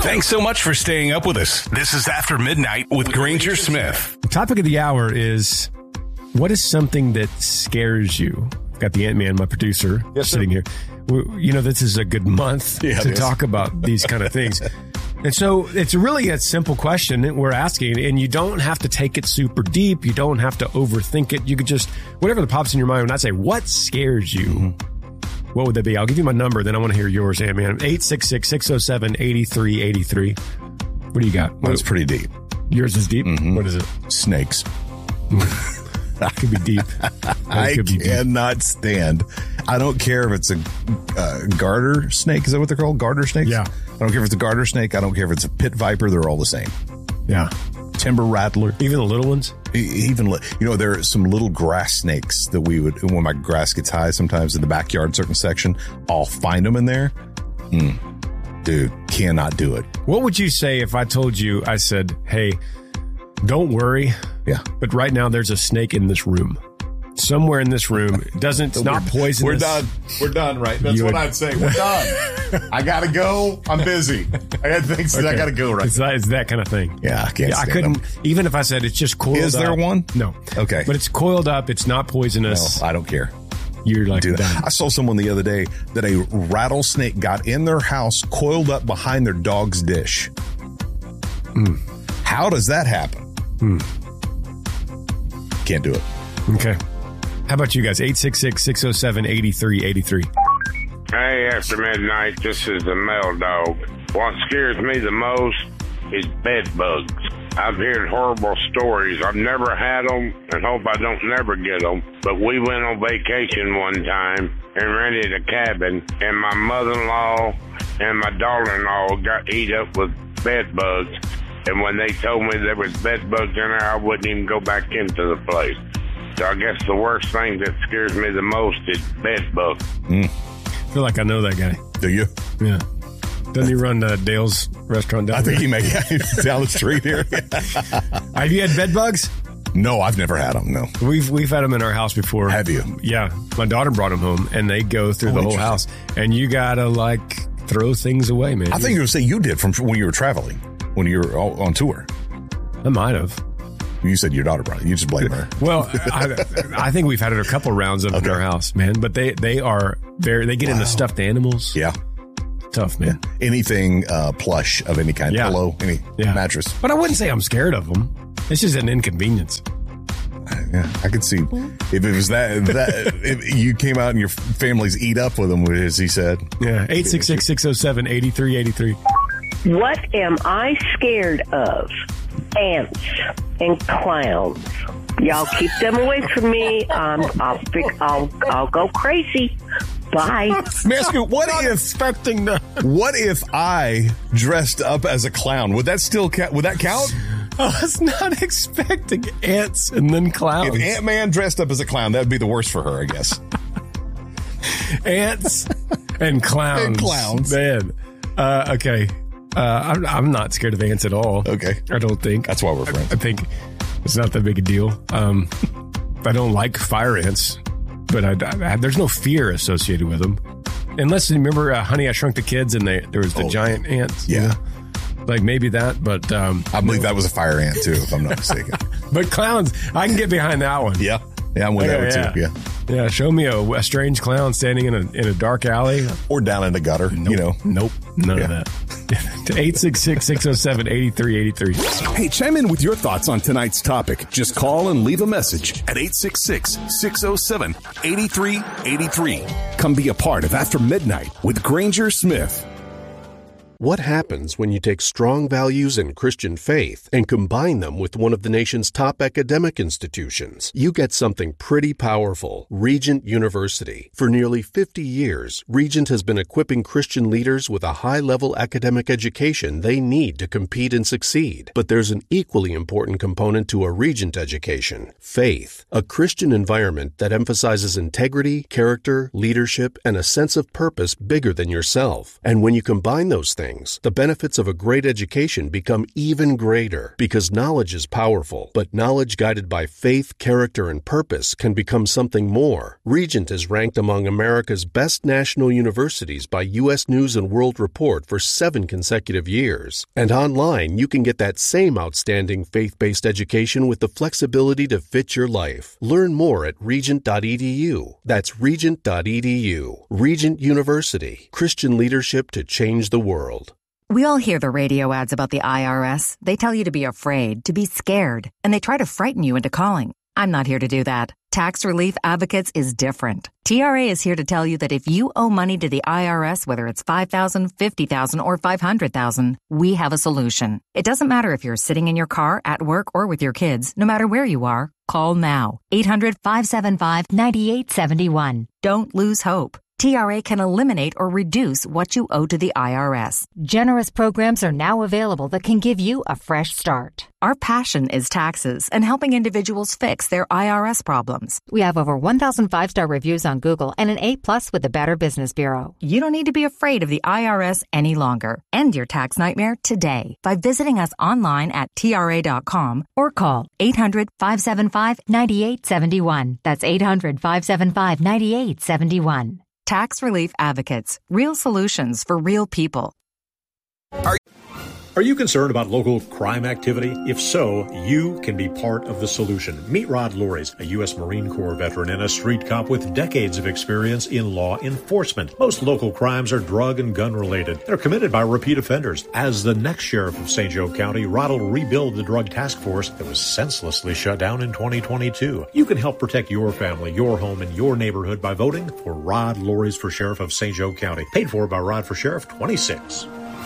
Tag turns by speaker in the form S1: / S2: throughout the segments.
S1: Thanks so much for staying up with us. This is After Midnight with Granger Smith.
S2: The topic of the hour is, what is something that scares you? I've got the Ant-Man, my producer, sitting here. You know, this is a good month to talk about these kind of things. And so it's really a simple question that we're asking, and you don't have to take it super deep. You don't have to overthink it. You could just, whatever that pops in your mind, when I say, what scares you? What would that be? I'll give you my number, then I want to hear yours, Ant-Man. 866-607-8383. What do you got?
S3: That's pretty deep.
S2: Yours is deep? Mm-hmm. What is it?
S3: Snakes.
S2: That could be deep.
S3: I cannot stand. I don't care if it's a garter snake. Is that what they're called? Garter snakes?
S2: Yeah.
S3: I don't care if it's a garter snake. I don't care if it's a pit viper. They're all the same.
S2: Yeah.
S3: Timber rattler.
S2: Even the little ones?
S3: Even, there are some little grass snakes that we would, when my grass gets high sometimes in the backyard, certain section, I'll find them in there. Dude, cannot do it.
S2: What would you say if I told you, I said, hey, don't worry.
S3: Yeah.
S2: But right now there's a snake in this room. Somewhere in this room. It's not poisonous.
S3: We're done. We're done, right? That's what I'd say. We're done. I got to go. I'm busy. I got things that I got to go right now.
S2: It's that kind of thing.
S3: Yeah, I can't stand
S2: couldn't,
S3: them.
S2: even if I said it's just coiled up.
S3: Is there one?
S2: No.
S3: Okay.
S2: But it's coiled up. It's not poisonous.
S3: No, I don't care.
S2: You're like,
S3: I saw someone the other day that a rattlesnake got in their house, coiled up behind their dog's dish. How does that happen? Can't do it.
S2: Okay. How about you guys? 866-607-8383.
S4: Hey, After Midnight, this is the Mel Dog. What scares me the most is bed bugs. I've heard horrible stories. I've never had them and hope I don't never get them. But we went on vacation one time and rented a cabin, and my mother-in-law and my daughter-in-law got eat up with bed bugs. And when they told me there was bed bugs in there, I wouldn't even go back into the place. So I guess the worst thing that scares me the most is bed bugs.
S2: I feel like I know that guy.
S3: Do you?
S2: Yeah. Doesn't he run Dale's restaurant down there?
S3: I think he may down the street here.
S2: Have you had bed bugs?
S3: No, I've never had them, no.
S2: We've had them in our house before.
S3: Have you?
S2: Yeah. My daughter brought them home, and they go through the whole house. And you got to, throw things away, man.
S3: I think you were saying you did from when you were traveling, when you were on tour.
S2: I might have.
S3: You said your daughter brought it. You just blame her.
S2: Well, I think we've had it a couple rounds of in our house, man. But they get into stuffed animals.
S3: Yeah.
S2: Tough, man.
S3: Yeah. Anything plush of any kind, pillow, any mattress.
S2: But I wouldn't say I'm scared of them. It's just an inconvenience.
S3: Yeah, I could see if it was that if you came out and your families eat up with them, as he said.
S2: Yeah, 866-607-8383.
S5: What am I scared of? Ants and clowns. Y'all keep them away from me. I'll go crazy. Bye.
S3: Let me ask you, what if I dressed up as a clown? Would that still count? Would that count?
S2: I was not expecting ants and then clowns.
S3: If Ant-Man dressed up as a clown, that would be the worst for her, I guess.
S2: Ants and clowns. Man. Okay. I'm not scared of ants at all.
S3: Okay.
S2: I don't think.
S3: That's why we're friends.
S2: I think it's not that big a deal. I don't like fire ants, but there's no fear associated with them. Unless you remember Honey, I Shrunk the Kids, and there was the giant ants.
S3: Yeah.
S2: Like maybe that, but...
S3: I believe that was a fire ant, too, if I'm not mistaken.
S2: But clowns, I can get behind that one.
S3: Yeah. Yeah, I'm with that one, too. Yeah.
S2: Yeah, show me a strange clown standing in a dark alley.
S3: Or down in the gutter,
S2: Nope, none of that. To 866-607-8383.
S1: Hey, chime in with your thoughts on tonight's topic. Just call and leave a message at 866-607-8383. Come be a part of After Midnight with Granger Smith.
S6: What happens when you take strong values in Christian faith and combine them with one of the nation's top academic institutions? You get something pretty powerful. Regent University. For nearly 50 years, Regent has been equipping Christian leaders with a high-level academic education they need to compete and succeed. But there's an equally important component to a Regent education: faith. A Christian environment that emphasizes integrity, character, leadership, and a sense of purpose bigger than yourself. And when you combine those things, things, the benefits of a great education become even greater because knowledge is powerful, but knowledge guided by faith, character, and purpose can become something more. Regent is ranked among America's best national universities by U.S. News & World Report for 7 consecutive years. And online, you can get that same outstanding faith-based education with the flexibility to fit your life. Learn more at regent.edu. That's regent.edu. Regent University. Christian leadership to change the world.
S7: We all hear the radio ads about the IRS. They tell you to be afraid, to be scared, and they try to frighten you into calling. I'm not here to do that. Tax Relief Advocates is different. TRA is here to tell you that if you owe money to the IRS, whether it's $5,000, $50,000, or $500,000, we have a solution. It doesn't matter if you're sitting in your car, at work, or with your kids. No matter where you are, call now. 800-575-9871. Don't lose hope. TRA can eliminate or reduce what you owe to the IRS.
S8: Generous programs are now available that can give you a fresh start.
S7: Our passion is taxes and helping individuals fix their IRS problems.
S8: We have over 1,000 5-star reviews on Google and an A+ with the Better Business Bureau.
S7: You don't need to be afraid of the IRS any longer. End your tax nightmare today by visiting us online at TRA.com or call 800-575-9871. That's 800-575-9871. Tax Relief Advocates. Real solutions for real people.
S9: Are you concerned about local crime activity? If so, you can be part of the solution. Meet Rod Loris, a U.S. Marine Corps veteran and a street cop with decades of experience in law enforcement. Most local crimes are drug and gun related. They're committed by repeat offenders. As the next sheriff of St. Joe County, Rod will rebuild the drug task force that was senselessly shut down in 2022. You can help protect your family, your home, and your neighborhood by voting for Rod Loris for Sheriff of St. Joe County. Paid for by Rod for Sheriff 26.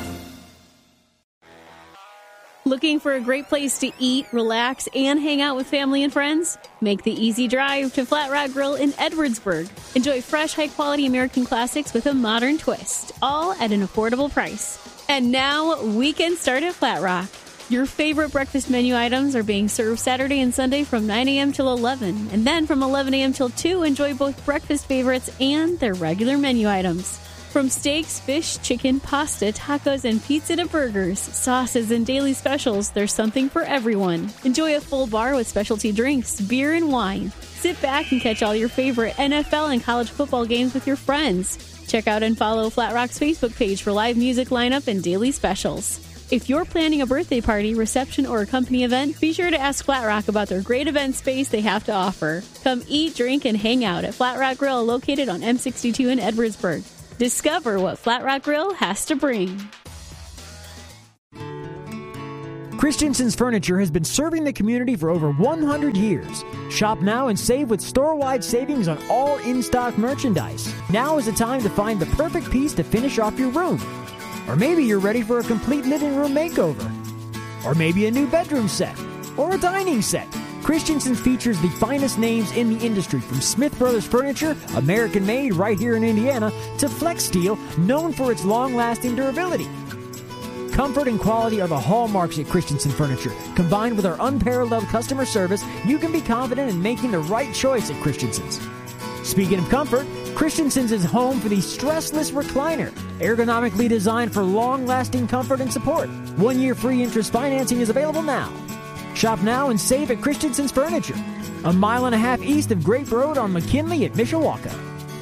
S10: Looking for a great place to eat, relax, and hang out with family and friends? Make the easy drive to Flat Rock Grill in Edwardsburg. Enjoy fresh, high-quality American classics with a modern twist, all at an affordable price. And now, weekend start at Flat Rock. Your favorite breakfast menu items are being served Saturday and Sunday from 9 a.m. till 11. And then from 11 a.m. till 2, enjoy both breakfast favorites and their regular menu items. From steaks, fish, chicken, pasta, tacos, and pizza to burgers, sauces, and daily specials, there's something for everyone. Enjoy a full bar with specialty drinks, beer, and wine. Sit back and catch all your favorite NFL and college football games with your friends. Check out and follow Flat Rock's Facebook page for live music lineup and daily specials. If you're planning a birthday party, reception, or a company event, be sure to ask Flat Rock about their great event space they have to offer. Come eat, drink, and hang out at Flat Rock Grill, located on M62 in Edwardsburg. Discover what Flat Rock Grill has to bring.
S11: Christensen's Furniture has been serving the community for over 100 years. Shop now and save with store-wide savings on all in-stock merchandise. Now is the time to find the perfect piece to finish off your room. Or maybe you're ready for a complete living room makeover. Or maybe a new bedroom set. Or a dining set. Christensen's features the finest names in the industry, from Smith Brothers Furniture, American-made right here in Indiana, to Flex Steel, known for its long-lasting durability. Comfort and quality are the hallmarks at Christensen Furniture. Combined with our unparalleled customer service, you can be confident in making the right choice at Christensen's. Speaking of comfort, Christensen's is home for the stressless recliner, ergonomically designed for long-lasting comfort and support. 1-year free interest financing is available now. Shop now and save at Christensen's Furniture, a mile and a half east of Grape Road on McKinley at Mishawaka.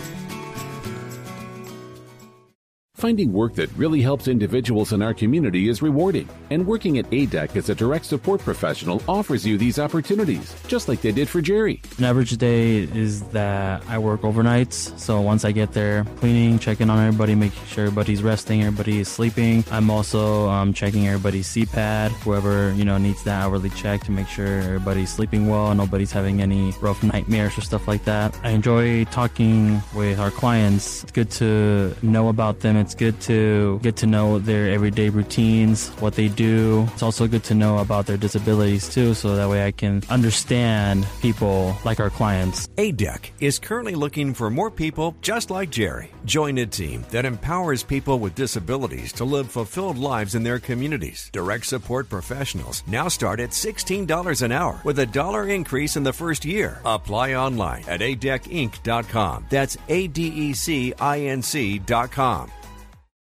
S12: Finding work that really helps individuals in our community is rewarding, and working at ADEC as a direct support professional offers you these opportunities, just like they did for Jerry.
S13: An average day is that I work overnights, so once I get there, cleaning, checking on everybody, making sure everybody's resting, everybody is sleeping. I'm also checking everybody's CPAD, whoever needs that hourly check to make sure everybody's sleeping well, nobody's having any rough nightmares or stuff like that. I enjoy talking with our clients. It's good to know about them. It's good to get to know their everyday routines, what they do. It's also good to know about their disabilities too, so that way I can understand people like our clients.
S14: ADEC is currently looking for more people just like Jerry. Join a team that empowers people with disabilities to live fulfilled lives in their communities. Direct support professionals now start at $16 an hour with a $1 increase in the first year. Apply online at adecinc.com. That's ADECINC.com.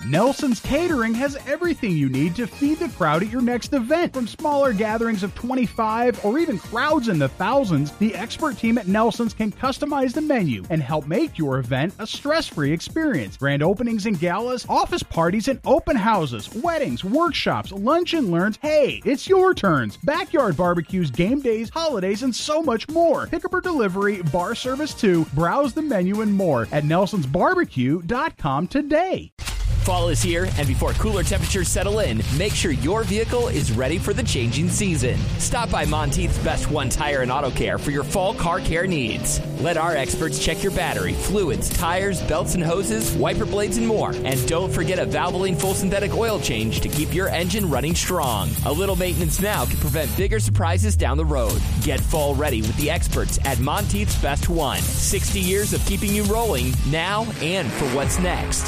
S15: Nelson's Catering has everything you need to feed the crowd at your next event. From smaller gatherings of 25 or even crowds in the thousands, the expert team at Nelson's can customize the menu and help make your event a stress-free experience. Grand openings and galas, office parties and open houses, weddings, workshops, lunch and learns. Hey, it's your turns. Backyard barbecues, game days, holidays, and so much more. Pickup or delivery, bar service too. Browse the menu and more at nelsonsbarbecue.com today.
S16: Fall is here, and before cooler temperatures settle in, make sure your vehicle is ready for the changing season. Stop by Monteith's Best One Tire and Auto Care for your fall car care needs. Let our experts check your battery, fluids, tires, belts and hoses, wiper blades, and more. And don't forget a Valvoline full synthetic oil change to keep your engine running strong. A little maintenance now can prevent bigger surprises down the road. Get fall ready with the experts at Monteith's Best One. 60 years of keeping you rolling now and for what's next.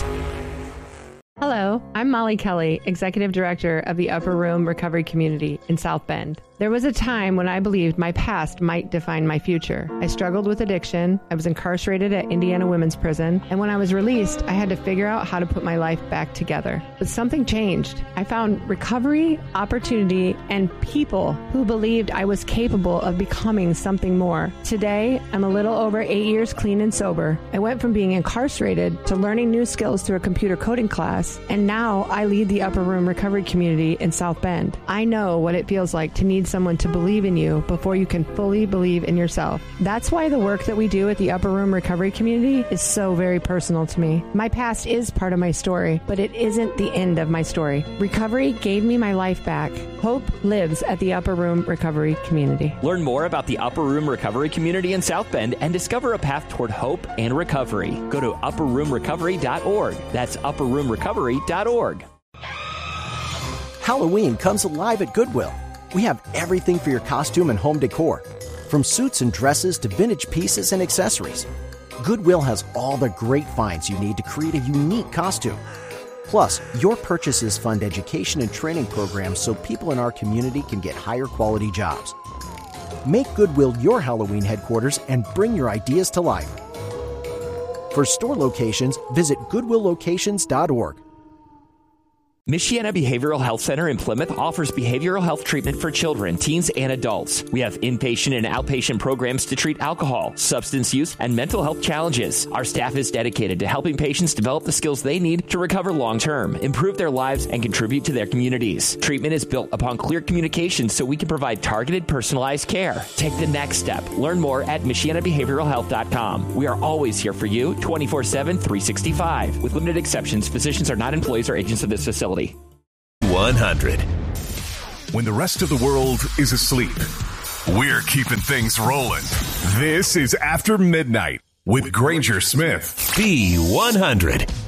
S17: Hello, I'm Molly Kelly, Executive Director of the Upper Room Recovery Community in South Bend. There was a time when I believed my past might define my future. I struggled with addiction, I was incarcerated at Indiana Women's Prison, and when I was released, I had to figure out how to put my life back together. But something changed. I found recovery, opportunity, and people who believed I was capable of becoming something more. Today, I'm a little over 8 years clean and sober. I went from being incarcerated to learning new skills through a computer coding class, and now I lead the Upper Room Recovery Community in South Bend. I know what it feels like to need someone to believe in you before you can fully believe in yourself. That's why the work that we do at the Upper Room Recovery Community is so very personal to me. My past is part of my story, but it isn't the end of my story. Recovery gave me my life back. Hope lives at the Upper Room Recovery Community.
S16: Learn more about the Upper Room Recovery Community in South Bend and discover a path toward hope and recovery. Go to upperroomrecovery.org. That's upperroomrecovery.org.
S18: Halloween comes alive at Goodwill. We have everything for your costume and home decor, from suits and dresses to vintage pieces and accessories. Goodwill has all the great finds you need to create a unique costume. Plus, your purchases fund education and training programs so people in our community can get higher quality jobs. Make Goodwill your Halloween headquarters and bring your ideas to life. For store locations, visit goodwilllocations.org.
S16: Michiana Behavioral Health Center in Plymouth offers behavioral health treatment for children, teens, and adults. We have inpatient and outpatient programs to treat alcohol, substance use, and mental health challenges. Our staff is dedicated to helping patients develop the skills they need to recover long-term, improve their lives, and contribute to their communities. Treatment is built upon clear communication so we can provide targeted, personalized care. Take the next step. Learn more at MichianaBehavioralHealth.com. We are always here for you, 24/7, 365. With limited exceptions, physicians are not employees or agents of this facility.
S1: 100. When the rest of the world is asleep, we're keeping things rolling. This is After Midnight with Granger Smith. B100.